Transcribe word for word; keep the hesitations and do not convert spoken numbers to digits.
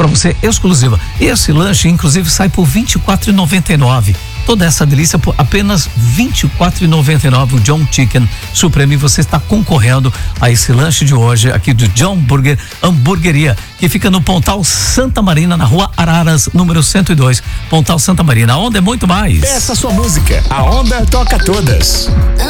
para você exclusiva. Esse lanche, inclusive, sai por vinte e quatro reais e noventa e nove centavos. Toda essa delícia por apenas vinte e quatro reais e noventa e nove centavos. O John Chicken Supreme. E você está concorrendo a esse lanche de hoje aqui do John Burger Hamburgueria, que fica no Pontal Santa Marina, na Rua Araras, número cento e dois. Pontal Santa Marina. A onda é muito mais. Peça sua música. A onda toca todas.